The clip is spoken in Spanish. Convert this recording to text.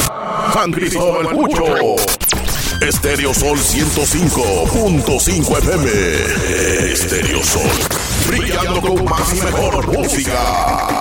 San Cristóbal el Cucho. Estéreo Sol 105.5 FM. Estéreo Sol, brillando con más y mejor música.